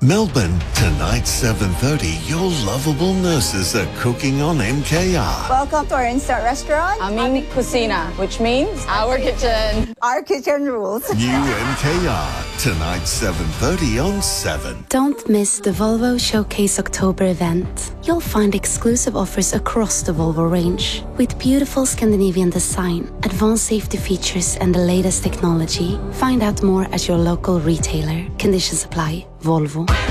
Melbourne, tonight 7:30, your lovable nurses are cooking on MKR. Welcome to our instant restaurant. Aming Kusina, which means our kitchen. Our kitchen rules. New MKR, tonight 7:30 on 7. Don't miss the Volvo Showcase October event. You'll find exclusive offers across the Volvo range, with beautiful Scandinavian design, advanced safety features and the latest technology. Find out more at your local retailer. Conditions apply. Volvo.